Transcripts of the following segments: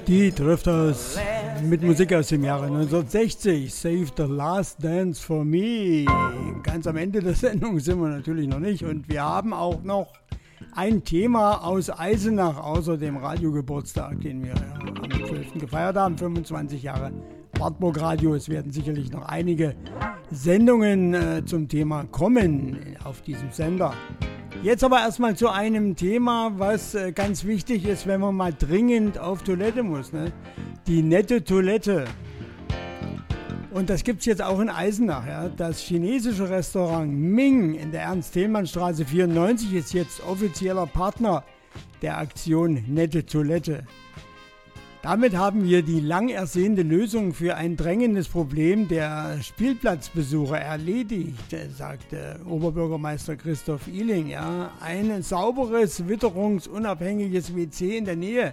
Die Drifters mit Musik aus dem Jahre 1960, Save the Last Dance for Me. Ganz am Ende der Sendung sind wir natürlich noch nicht und wir haben auch noch ein Thema aus Eisenach, außer dem Radiogeburtstag, den wir am 12. gefeiert haben, 25 Jahre Wartburg Radio. Es werden sicherlich noch einige Sendungen zum Thema kommen auf diesem Sender. Jetzt aber erstmal zu einem Thema, was ganz wichtig ist, wenn man mal dringend auf Toilette muss, ne? Die nette Toilette. Und das gibt es jetzt auch in Eisenach. Ja? Das chinesische Restaurant Ming in der Ernst-Thälmann-Straße 94 ist jetzt offizieller Partner der Aktion Nette Toilette. Damit haben wir die lang ersehnte Lösung für ein drängendes Problem der Spielplatzbesucher erledigt, sagte Oberbürgermeister Christoph Ihling. Ja, ein sauberes, witterungsunabhängiges WC in der Nähe.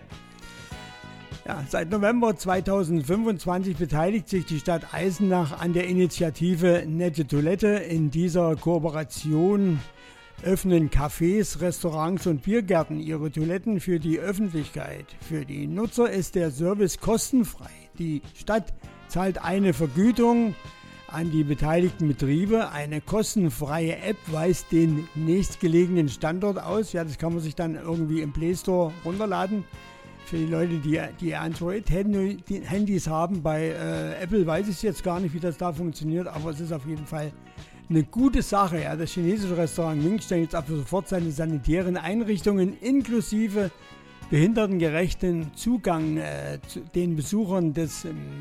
Ja, seit November 2025 beteiligt sich die Stadt Eisenach an der Initiative Nette Toilette. In dieser Kooperation öffnen Cafés, Restaurants und Biergärten ihre Toiletten für die Öffentlichkeit. Für die Nutzer ist der Service kostenfrei. Die Stadt zahlt eine Vergütung an die beteiligten Betriebe. Eine kostenfreie App weist den nächstgelegenen Standort aus. Ja, das kann man sich dann irgendwie im Play Store runterladen. Für die Leute, die Android-Handys haben, bei Apple weiß ich jetzt gar nicht, wie das da funktioniert, aber es ist auf jeden Fall eine gute Sache. Ja. Das chinesische Restaurant Ming stellt jetzt ab sofort seine sanitären Einrichtungen inklusive behindertengerechten Zugang zu den Besuchern des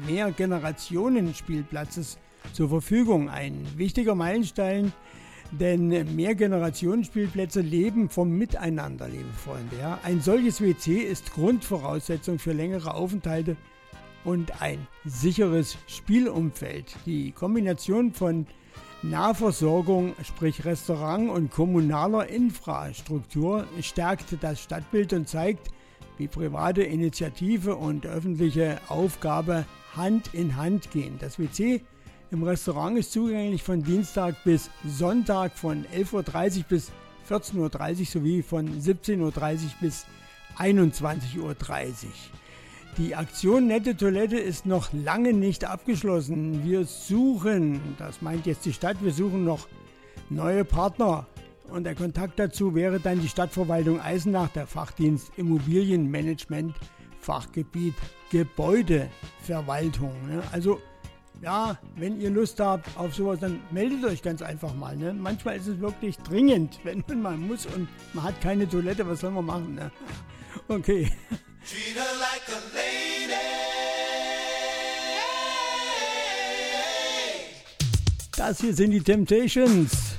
Mehrgenerationen-Spielplatzes zur Verfügung. Ein wichtiger Meilenstein, denn Mehrgenerationen-Spielplätze leben vom Miteinander, liebe Freunde. Ja. Ein solches WC ist Grundvoraussetzung für längere Aufenthalte und ein sicheres Spielumfeld. Die Kombination von Nahversorgung, sprich Restaurant und kommunaler Infrastruktur stärkt das Stadtbild und zeigt, wie private Initiative und öffentliche Aufgabe Hand in Hand gehen. Das WC im Restaurant ist zugänglich von Dienstag bis Sonntag von 11:30 Uhr bis 14:30 Uhr sowie von 17:30 Uhr bis 21:30 Uhr. Die Aktion Nette Toilette ist noch lange nicht abgeschlossen. Wir suchen, das meint jetzt die Stadt, wir suchen noch neue Partner. Und der Kontakt dazu wäre dann die Stadtverwaltung Eisenach, der Fachdienst Immobilienmanagement, Fachgebiet Gebäudeverwaltung. Ne? Also ja, wenn ihr Lust habt auf sowas, dann meldet euch ganz einfach mal. Ne? Manchmal ist es wirklich dringend, wenn man mal muss und man hat keine Toilette, was soll man machen? Ne? Okay. Treat her like a lady. Das hier sind die Temptations.